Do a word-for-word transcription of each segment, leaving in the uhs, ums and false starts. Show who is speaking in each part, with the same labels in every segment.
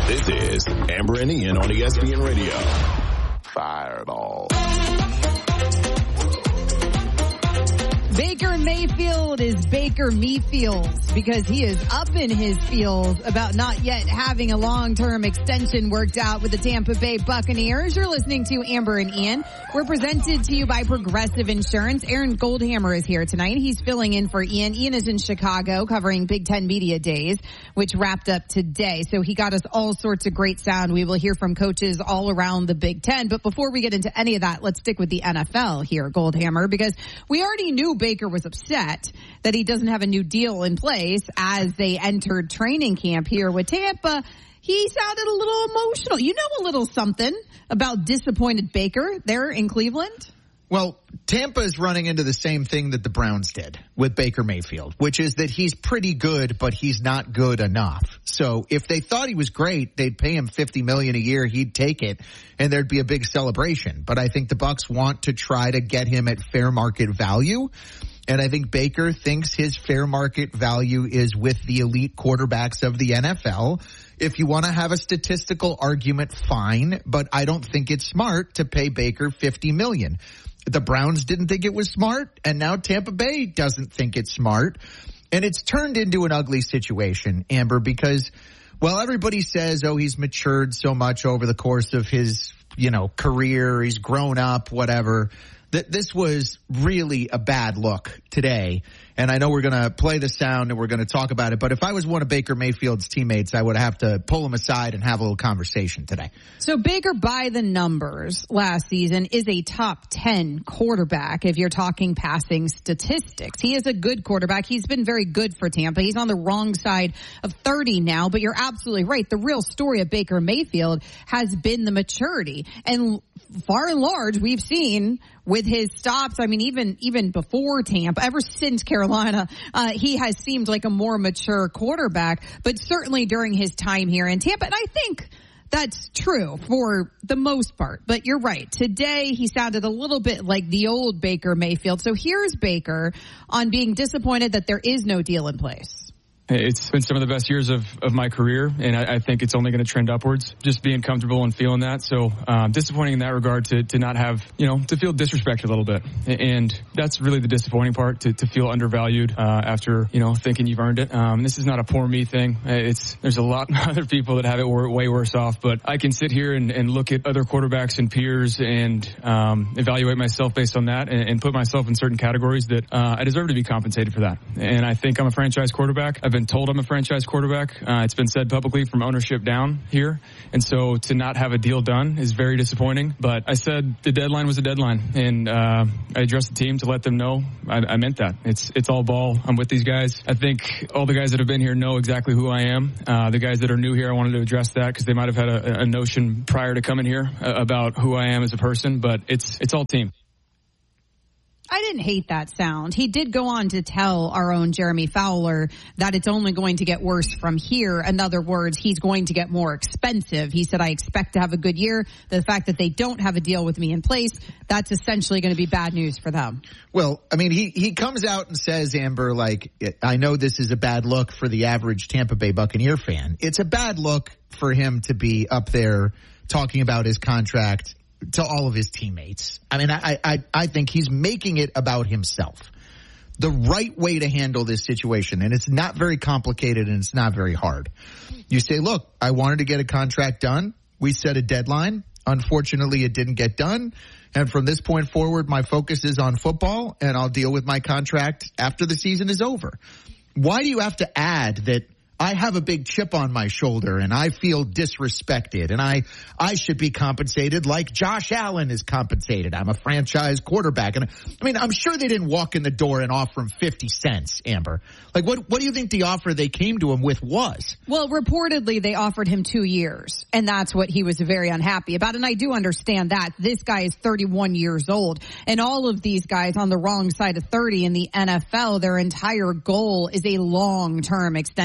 Speaker 1: This is Amber and Ian on E S P N Radio. Fireball.
Speaker 2: Baker Mayfield is Baker Mayfields because he is up in his feels about not yet having a long-term extension worked out with the Tampa Bay Buccaneers. You're listening to Amber and Ian. We're presented to you by Progressive Insurance. Aaron Goldhammer is here tonight. He's filling in for Ian. Ian is in Chicago covering Big Ten Media Days, which wrapped up today. So he got us all sorts of great sound. We will hear from coaches all around the Big Ten. But before we get into any of that, let's stick with the N F L here, Goldhammer, because we already knew Baker was upset that he doesn't have a new deal in place as they entered training camp here with Tampa. He sounded a little emotional. You know a little something about disappointed Baker there in Cleveland?
Speaker 3: Well, Tampa is running into the same thing that the Browns did with Baker Mayfield, which is that he's pretty good, but he's not good enough. So if they thought he was great, they'd pay him fifty million dollars a year, he'd take it, and there'd be a big celebration. But I think the Bucs want to try to get him at fair market value. And I think Baker thinks his fair market value is with the elite quarterbacks of the N F L. If you want to have a statistical argument, fine, but I don't think it's smart to pay Baker fifty million dollars. The Browns didn't think it was smart, and now Tampa Bay doesn't think it's smart. And it's turned into an ugly situation, Amber, because, well, everybody says, oh, he's matured so much over the course of his, you know, career, he's grown up, whatever. That this was really a bad look today. And I know we're going to play the sound and we're going to talk about it. But if I was one of Baker Mayfield's teammates, I would have to pull him aside and have a little conversation today.
Speaker 2: So Baker, by the numbers last season, is a top ten quarterback if you're talking passing statistics. He is a good quarterback. He's been very good for Tampa. He's on the wrong side of thirty now. But you're absolutely right. The real story of Baker Mayfield has been the maturity. And far and large, we've seen with his stops, I mean, even even before Tampa, ever since Carolina, uh, he has seemed like a more mature quarterback, but certainly during his time here in Tampa. And I think that's true for the most part. But you're right. Today, he sounded a little bit like the old Baker Mayfield. So here's Baker on being disappointed that there is no deal in place.
Speaker 4: It's been some of the best years of, of my career, and I, I think it's only going to trend upwards, just being comfortable and feeling that. So um, disappointing in that regard to, to not have, you know, to feel disrespected a little bit. And that's really the disappointing part, to, to feel undervalued uh, after, you know, thinking you've earned it. Um, this is not a poor me thing. It's There's a lot of other people that have it way worse off, but I can sit here and, and look at other quarterbacks and peers and um, evaluate myself based on that and, and put myself in certain categories that uh, I deserve to be compensated for that. And I think I'm a franchise quarterback. I've been told I'm a franchise quarterback. Uh, it's been said publicly from ownership down here. And so to not have a deal done is very disappointing. But I said the deadline was a deadline. And uh, I addressed the team to let them know I, I meant that. It's it's all ball. I'm with these guys. I think all the guys that have been here know exactly who I am. Uh, the guys that are new here, I wanted to address that because they might have had a, a notion prior to coming here about who I am as a person. But it's it's all team.
Speaker 2: I didn't hate that sound. He did go on to tell our own Jeremy Fowler that it's only going to get worse from here. In other words, he's going to get more expensive. He said, I expect to have a good year. The fact that they don't have a deal with me in place, that's essentially going to be bad news for them.
Speaker 3: Well, I mean, he, he comes out and says, Amber, like, I know this is a bad look for the average Tampa Bay Buccaneer fan. It's a bad look for him to be up there talking about his contract to all of his teammates. I mean, I, I, I think he's making it about himself. The right way to handle this situation, and it's not very complicated and it's not very hard. You say, look, I wanted to get a contract done. We set a deadline. Unfortunately, it didn't get done. And from this point forward, my focus is on football, and I'll deal with my contract after the season is over. Why do you have to add that I have a big chip on my shoulder and I feel disrespected and I, I should be compensated like Josh Allen is compensated. I'm a franchise quarterback. And I mean, I'm sure they didn't walk in the door and offer him fifty cents, Amber. Like, what, what do you think the offer they came to him with was?
Speaker 2: Well, reportedly they offered him two years and that's what he was very unhappy about. And I do understand that. This guy is thirty-one years old and all of these guys on the wrong side of thirty in the N F L, their entire goal is a long-term extension.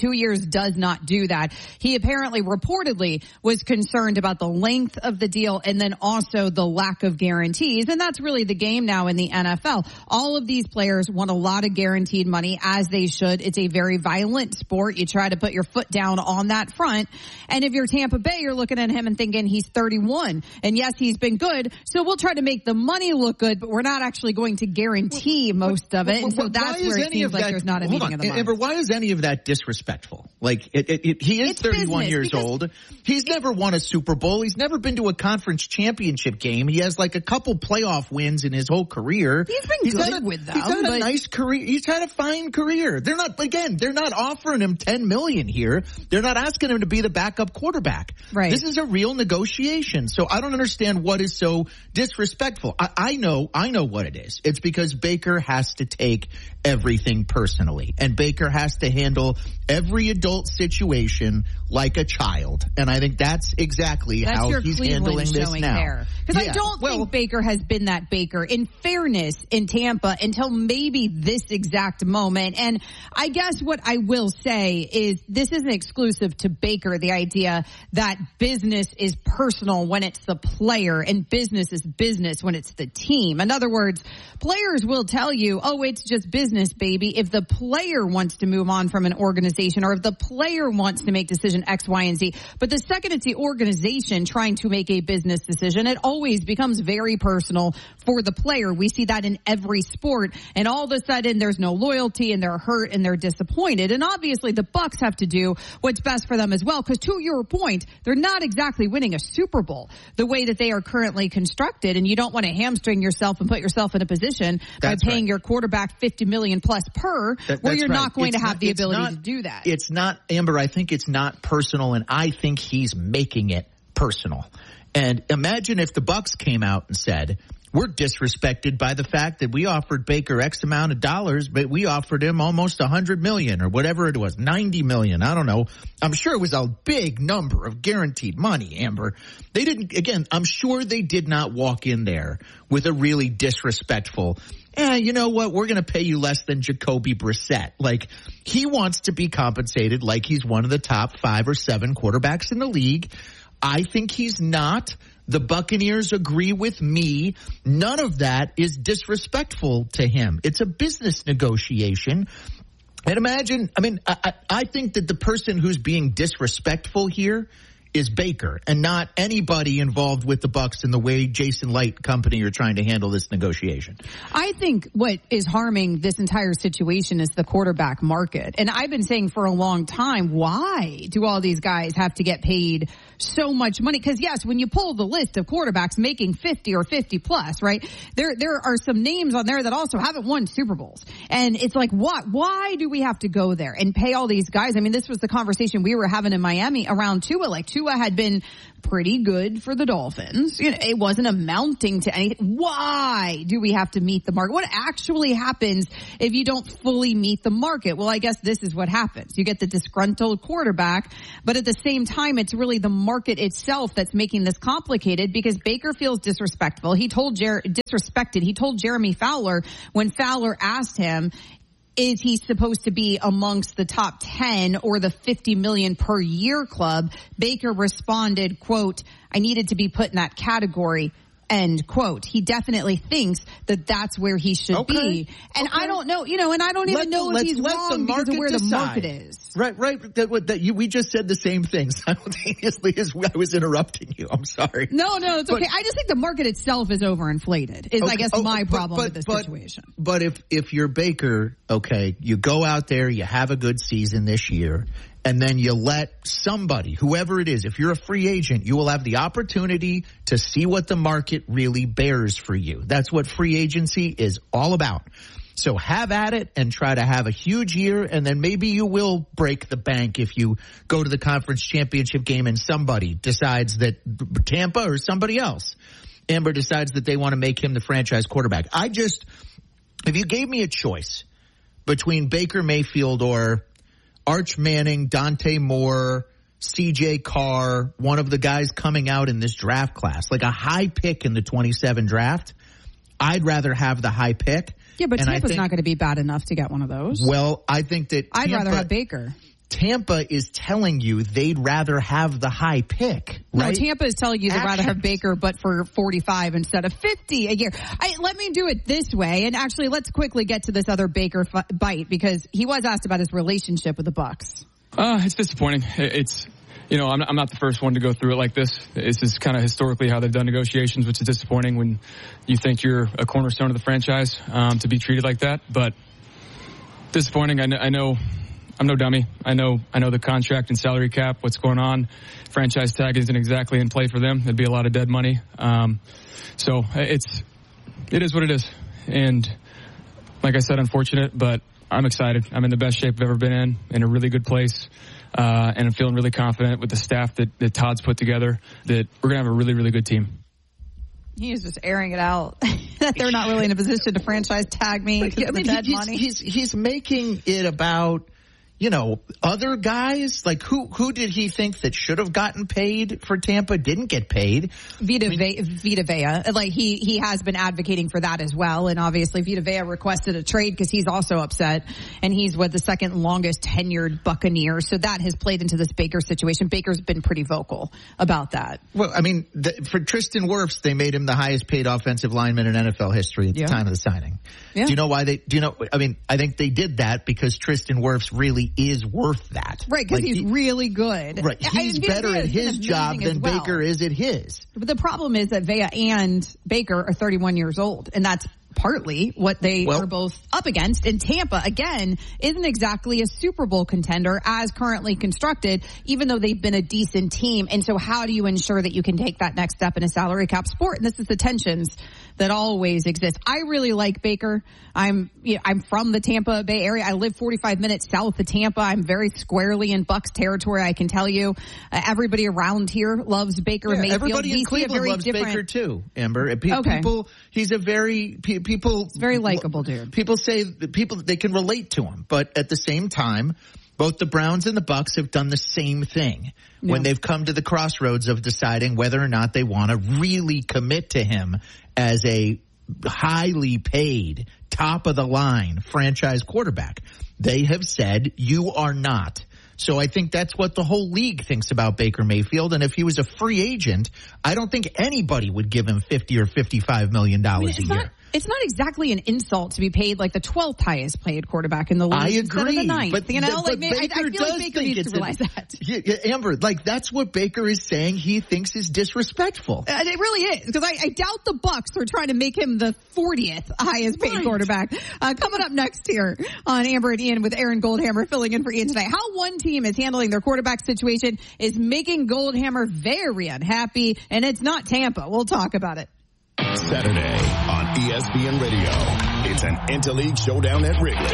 Speaker 2: Two years does not do that. He apparently reportedly was concerned about the length of the deal and then also the lack of guarantees. And that's really the game now in the N F L. All of these players want a lot of guaranteed money, as they should. It's a very violent sport. You try to put your foot down on that front. And if you're Tampa Bay, you're looking at him and thinking he's thirty-one. And yes, he's been good. So we'll try to make the money look good, but we're not actually going to guarantee well, most of it. Well, and so that's where it seems like that, there's not a meeting
Speaker 3: on,
Speaker 2: of the minds.
Speaker 3: Amber, why is any of that disrespectful? Like, it, it, it, he is
Speaker 2: it's
Speaker 3: thirty-one years old. He's never won a Super Bowl. He's never been to a conference championship game. He has like a couple playoff wins in his whole career.
Speaker 2: He's been
Speaker 3: he's
Speaker 2: good
Speaker 3: had a,
Speaker 2: with them.
Speaker 3: He's had a nice career. He's had a fine career. They're not, again, they're not offering him ten million dollars here. They're not asking him to be the backup quarterback.
Speaker 2: Right.
Speaker 3: This is a real negotiation. So I don't understand what is so disrespectful. I, I know, I know what it is. It's because Baker has to take everything personally. And Baker has to handle every adult situation like a child. And I think that's exactly
Speaker 2: that's
Speaker 3: how
Speaker 2: your
Speaker 3: he's
Speaker 2: Cleveland
Speaker 3: handling this
Speaker 2: now. Because
Speaker 3: yeah,
Speaker 2: I don't
Speaker 3: well,
Speaker 2: think Baker has been that Baker, in fairness, in Tampa until maybe this exact moment. And I guess what I will say is this isn't exclusive to Baker, the idea that business is personal when it's the player and business is business when it's the team. In other words, players will tell you, oh, it's just business, baby, if the player wants to move on from an organization or if the player wants to make decision X, Y, and Z. But the second it's the organization trying to make a business decision, it always becomes very personal for the player. We see that in every sport, and all of a sudden there's no loyalty and they're hurt and they're disappointed. And obviously the Bucs have to do what's best for them as well, because to your point, they're not exactly winning a Super Bowl the way that they are currently constructed, and you don't want to hamstring yourself and put yourself in a position
Speaker 3: That's
Speaker 2: by paying
Speaker 3: right.
Speaker 2: your quarterback fifty million plus per
Speaker 3: that,
Speaker 2: where you're
Speaker 3: right.
Speaker 2: not going
Speaker 3: it's
Speaker 2: to have
Speaker 3: not,
Speaker 2: the ability
Speaker 3: not,
Speaker 2: to do that.
Speaker 3: It's not, Amber, I think it's not personal, and I think he's making it personal. And imagine if the Bucs came out and said, we're disrespected by the fact that we offered Baker X amount of dollars, but we offered him almost a hundred million or whatever it was, ninety million. I don't know. I'm sure it was a big number of guaranteed money, Amber. They didn't, again, I'm sure they did not walk in there with a really disrespectful, eh, you know what? We're going to pay you less than Jacoby Brissett. Like, he wants to be compensated like he's one of the top five or seven quarterbacks in the league. I think he's not. The Buccaneers agree with me. None of that is disrespectful to him. It's a business negotiation. And imagine, I mean, I, I think that the person who's being disrespectful here is Baker and not anybody involved with the Bucs in the way Jason Light Company are trying to handle this negotiation.
Speaker 2: I think what is harming this entire situation is the quarterback market. And I've been saying for a long time, why do all these guys have to get paid so much money? Because yes, when you pull the list of quarterbacks making fifty or fifty plus, right, there there are some names on there that also haven't won Super Bowls. And it's like, what? Why do we have to go there and pay all these guys? I mean, this was the conversation we were having in Miami around Tua. Like, Tua had been pretty good for the Dolphins. You know, it wasn't amounting to anything. Why do we have to meet the market? What actually happens if you don't fully meet the market? Well, I guess this is what happens. You get the disgruntled quarterback, but at the same time, it's really the market itself that's making this complicated because Baker feels disrespectful. He told Jer- disrespected. He told Jeremy Fowler when Fowler asked him, is he supposed to be amongst the top ten or the fifty million per year club? Baker responded, quote, I needed to be put in that category. End quote. He definitely thinks that that's where he should
Speaker 3: okay.
Speaker 2: be. And
Speaker 3: okay.
Speaker 2: I don't know, you know, and I don't even
Speaker 3: let
Speaker 2: know
Speaker 3: the,
Speaker 2: if he's
Speaker 3: let
Speaker 2: wrong
Speaker 3: the
Speaker 2: because of where
Speaker 3: decide.
Speaker 2: the market is.
Speaker 3: Right, right. That, that you, we just said the same thing simultaneously as I was interrupting you. I'm sorry.
Speaker 2: No, no, it's
Speaker 3: but,
Speaker 2: okay. I just think the market itself is overinflated, is
Speaker 3: okay,
Speaker 2: I guess
Speaker 3: oh,
Speaker 2: my
Speaker 3: but,
Speaker 2: problem
Speaker 3: but,
Speaker 2: with this
Speaker 3: but,
Speaker 2: situation.
Speaker 3: But if, if you're Baker, okay, you go out there, you have a good season this year, and then you let somebody, whoever it is, if you're a free agent, you will have the opportunity to see what the market really bears for you. That's what free agency is all about. So have at it and try to have a huge year, and then maybe you will break the bank if you go to the conference championship game and somebody decides that Tampa or somebody else, Amber, decides that they want to make him the franchise quarterback. I just, if you gave me a choice between Baker Mayfield or Arch Manning, Dante Moore, C J Carr, one of the guys coming out in this draft class, like a high pick in the twenty-seven draft, I'd rather have the high pick.
Speaker 2: Yeah, but
Speaker 3: and
Speaker 2: Tampa's
Speaker 3: think,
Speaker 2: not going to be bad enough to get one of those.
Speaker 3: Well, I think that
Speaker 2: I'd
Speaker 3: Tampa,
Speaker 2: rather have Baker.
Speaker 3: Tampa is telling you they'd rather have the high pick, right?
Speaker 2: No, Tampa is telling you they'd rather have
Speaker 3: Actions.
Speaker 2: Baker, but for forty-five instead of fifty a year. I, let me do it this way, and actually, let's quickly get to this other Baker f- bite, because he was asked about his relationship with the Bucs.
Speaker 4: Uh, it's disappointing. It's, you know, I'm, I'm not the first one to go through it like this. This is kind of historically how they've done negotiations, which is disappointing when you think you're a cornerstone of the franchise, um, to be treated like that. But disappointing. I know, I know, I'm no dummy. I know, I know the contract and salary cap, what's going on. Franchise tag isn't exactly in play for them. There'd be a lot of dead money. Um, so it's, it is what it is. And like I said, unfortunate, but I'm excited. I'm in the best shape I've ever been in, in a really good place. Uh, and I'm feeling really confident with the staff that, that Todd's put together that we're going to have a really, really good team.
Speaker 2: He is just airing it out that they're not really in a position to franchise tag me because
Speaker 3: Yeah, I
Speaker 2: of the
Speaker 3: mean,
Speaker 2: dead
Speaker 3: he's,
Speaker 2: money.
Speaker 3: He's, he's making it about, you know, other guys. Like, who who did he think that should have gotten paid for Tampa didn't get paid?
Speaker 2: Vita, Ve- Vita Vea, like he he has been advocating for that as well, and obviously Vita Vea requested a trade because he's also upset, and he's what the second longest tenured Buccaneer, so that has played into this Baker situation. Baker's been pretty vocal about that.
Speaker 3: Well, I mean, the, for Tristan Wirfs, they made him the highest paid offensive lineman in N F L history at
Speaker 2: Yeah.
Speaker 3: the time of the signing.
Speaker 2: Yeah.
Speaker 3: Do you know why they? Do you know? I mean, I think they did that because Tristan Wirfs really is worth that,
Speaker 2: Right, because
Speaker 3: Like,
Speaker 2: he's
Speaker 3: he,
Speaker 2: really good.
Speaker 3: right.
Speaker 2: I-
Speaker 3: He's
Speaker 2: Vita
Speaker 3: better
Speaker 2: Vea
Speaker 3: at
Speaker 2: has been
Speaker 3: his job
Speaker 2: amazing
Speaker 3: than
Speaker 2: as well.
Speaker 3: Baker is at his.
Speaker 2: But the problem is that Vea and Baker are thirty-one years old, and that's partly what they
Speaker 3: Well-
Speaker 2: are both up against. And Tampa, again, isn't exactly a Super Bowl contender as currently constructed, even though they've been a decent team. And so how do you ensure that you can take that next step in a salary cap sport? And this is the tensions that always exist. I really like Baker. I'm you know, I'm from the Tampa Bay area. I live forty-five minutes south of Tampa. I'm very squarely in Bucs territory, I can tell you. Uh, everybody around here loves Baker
Speaker 3: Yeah,
Speaker 2: Mayfield.
Speaker 3: everybody
Speaker 2: We
Speaker 3: in
Speaker 2: see a
Speaker 3: Cleveland
Speaker 2: very
Speaker 3: loves
Speaker 2: different-
Speaker 3: Baker too, Amber. And pe-
Speaker 2: Okay.
Speaker 3: People, he's a very pe- people.
Speaker 2: very likable dude.
Speaker 3: People say that people they can relate to him, but at the same time, both the Browns and the Bucs have done the same thing
Speaker 2: Yeah.
Speaker 3: when they've come to the crossroads of deciding whether or not they want to really commit to him as a highly paid, top of the line franchise quarterback. They have said, you are not. So I think that's what the whole league thinks about Baker Mayfield. And if he was a free agent, I don't think anybody would give him fifty or fifty-five million dollars
Speaker 2: I mean,
Speaker 3: a
Speaker 2: it's
Speaker 3: year.
Speaker 2: not, it's not exactly an insult to be paid like the twelfth highest paid quarterback in the league
Speaker 3: I
Speaker 2: instead of
Speaker 3: agree,
Speaker 2: the ninth.
Speaker 3: but,
Speaker 2: you know,
Speaker 3: but
Speaker 2: like maybe, I, I
Speaker 3: Baker
Speaker 2: feel like
Speaker 3: does
Speaker 2: Baker
Speaker 3: think
Speaker 2: needs
Speaker 3: it's
Speaker 2: to realize
Speaker 3: a-
Speaker 2: that.
Speaker 3: Yeah, yeah, Amber, like that's what Baker is saying he thinks is disrespectful.
Speaker 2: And it really is, because I, I doubt the Bucs are trying to make him the fortieth highest paid
Speaker 3: Right.
Speaker 2: quarterback. Uh, coming up next here on Amber and Ian with Aaron Goldhammer filling in for Ian tonight. How one team is handling their quarterback situation is making Goldhammer very unhappy, and it's not Tampa. We'll talk about it.
Speaker 1: Saturday on E S P N Radio. It's an interleague showdown at Wrigley.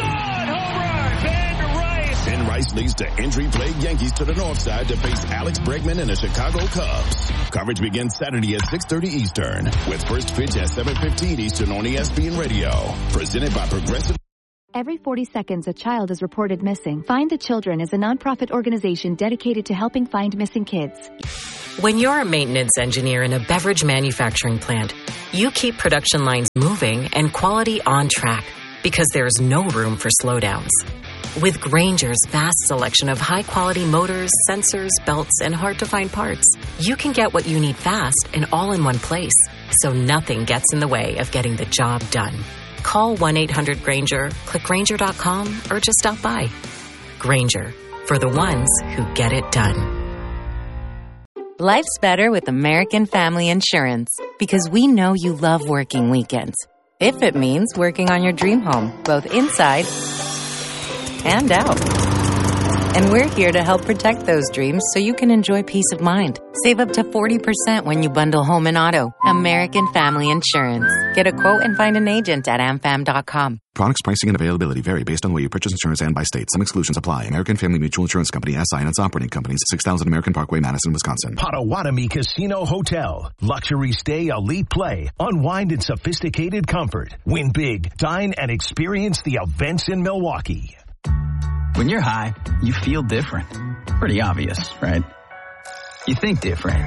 Speaker 1: Ben Rice leads the injury-plagued Yankees to the north side to face Alex Bregman and the Chicago Cubs. Coverage begins Saturday at six thirty Eastern with first pitch at seven fifteen Eastern on E S P N Radio. Presented by Progressive.
Speaker 5: Every forty seconds, a child is reported missing. Find the Children is a nonprofit organization dedicated to helping find missing kids.
Speaker 6: When you're a maintenance engineer in a beverage manufacturing plant, you keep production lines moving and quality on track because there's no room for slowdowns. With Grainger's vast selection of high-quality motors, sensors, belts, and hard-to-find parts, you can get what you need fast and all in one place, so nothing gets in the way of getting the job done. Call one eight hundred Grainger, click Grainger dot com, or just stop by. Grainger, for the ones who get it done.
Speaker 7: Life's better with American Family Insurance because we know you love working weekends. If it means working on your dream home, both inside and out. And we're here to help protect those dreams so you can enjoy peace of mind. Save up to forty percent when you bundle home and auto. American Family Insurance. Get a quote and find an agent at am fam dot com.
Speaker 8: Products, pricing, and availability vary based on where you purchase insurance and by state. Some exclusions apply. American Family Mutual Insurance Company, S I and its operating companies, six thousand American Parkway, Madison, Wisconsin.
Speaker 9: Potawatomi Casino Hotel. Luxury stay, elite play. Unwind in sophisticated comfort. Win big. Dine and experience the events in Milwaukee.
Speaker 10: When you're high, you feel different. Pretty obvious, right? You think different.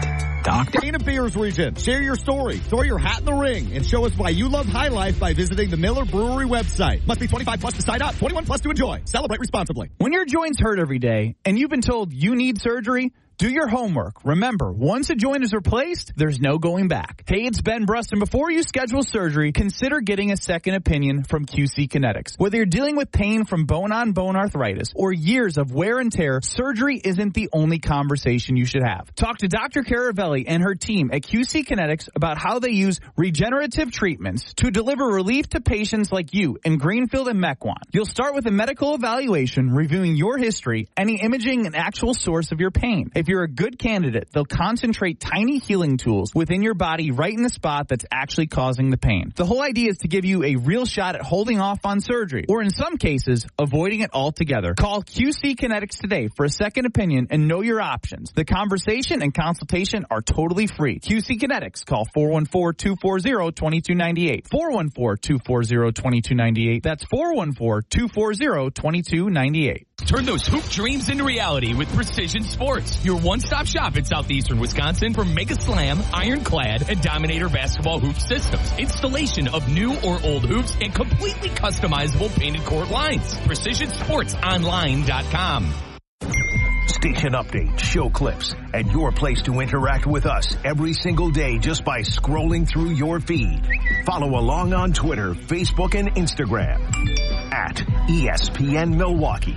Speaker 10: Doctor Dana Beers region. Share your story, throw your hat in the ring, and show us why you love High Life by visiting the Miller Brewery website. Must be twenty-five plus to sign up, twenty-one plus to enjoy. Celebrate responsibly.
Speaker 11: When your joints hurt every day and you've been told you need surgery, do your homework. Remember, once a joint is replaced, there's no going back. Hey, it's Ben Bruston. Before you schedule surgery, consider getting a second opinion from Q C Kinetics. Whether you're dealing with pain from bone-on-bone arthritis or years of wear and tear, surgery isn't the only conversation you should have. Talk to Doctor Caravelli and her team at Q C Kinetics about how they use regenerative treatments to deliver relief to patients like you in Greenfield and Mequon. You'll start with a medical evaluation, reviewing your history, any imaging, and actual source of your pain. If you're a good candidate, they'll concentrate tiny healing tools within your body right in the spot that's actually causing the pain. The whole idea is to give you a real shot at holding off on surgery, or in some cases, avoiding it altogether. Call Q C Kinetics today for a second opinion and know your options. The conversation and consultation are totally free. Q C Kinetics. Call four one four, two four zero, two two nine eight. four one four, two four zero, two two nine eight. That's four one four, two four zero, two two nine eight.
Speaker 12: Turn those hoop dreams into reality with Precision Sports, your one-stop shop in southeastern Wisconsin for Mega Slam, Ironclad, and Dominator basketball hoop systems. Installation of new or old hoops and completely customizable painted court lines. Precision Sports Online dot com.
Speaker 9: Station updates, show clips, and your place to interact with us every single day just by scrolling through your feed. Follow along on Twitter, Facebook, and Instagram at E S P N Milwaukee.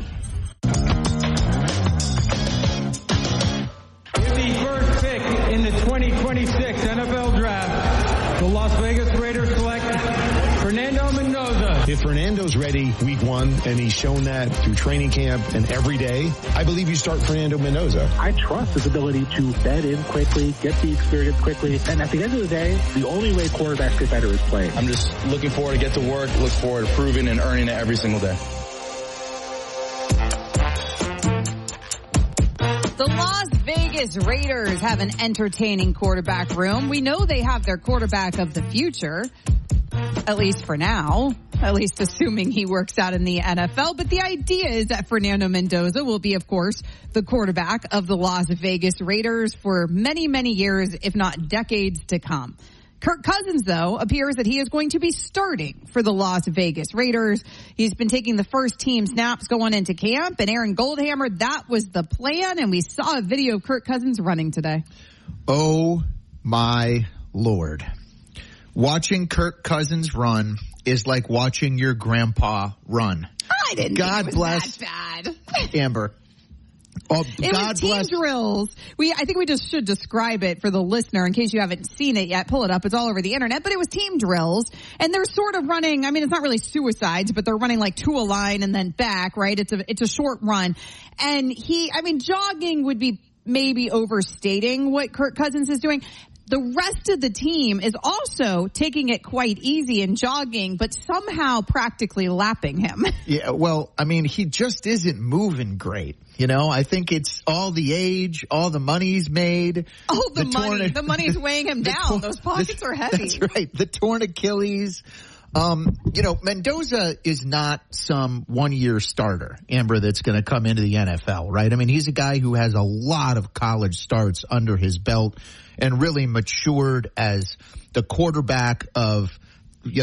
Speaker 13: The first pick in the twenty twenty-six N F L Draft, the Las Vegas Raiders select Fernando Mendoza.
Speaker 14: If Fernando's ready week one, and he's shown that through training camp and every day, I believe you start Fernando Mendoza.
Speaker 15: I trust his ability to bed in quickly, get the experience quickly, and at the end of the day, the only way quarterbacks get better is playing.
Speaker 16: I'm just looking forward to get to work, look forward to proving and earning it every single day.
Speaker 2: The Las Vegas Raiders have an entertaining quarterback room. We know they have their quarterback of the future, at least for now, at least assuming he works out in the N F L. But the idea is that Fernando Mendoza will be, of course, the quarterback of the Las Vegas Raiders for many, many years, if not decades to come. Kirk Cousins, though, appears that he is going to be starting for the Las Vegas Raiders. He's been taking the first team snaps going into camp, and Aaron Goldhammer, that was the plan, and we saw a video of Kirk Cousins running today.
Speaker 3: Oh, my Lord. Watching Kirk Cousins run is like watching your grandpa run.
Speaker 2: I didn't
Speaker 3: God
Speaker 2: think it was
Speaker 3: bless
Speaker 2: that bad.
Speaker 3: Amber. Oh,
Speaker 2: it
Speaker 3: God
Speaker 2: was team
Speaker 3: bless.
Speaker 2: drills. We, I think we just should describe it for the listener in case you haven't seen it yet. Pull it up. It's all over the internet. But it was team drills. And they're sort of running, I mean, it's not really suicides, but they're running like to a line and then back, right? It's a, it's a short run. And he, I mean, jogging would be maybe overstating what Kirk Cousins is doing. The rest of the team is also taking it quite easy and jogging, but somehow practically lapping him.
Speaker 3: Yeah, well, I mean, he just isn't moving great. You know, I think it's all the age, all the money's made.
Speaker 2: Oh, the, the money.
Speaker 3: Torn,
Speaker 2: the money's weighing him down. Tor- Those pockets the, are heavy.
Speaker 3: That's right. The torn Achilles. Um, you know, Mendoza is not some one-year starter, Amber, that's going to come into the N F L, right? I mean, he's a guy who has a lot of college starts under his belt and really matured as the quarterback of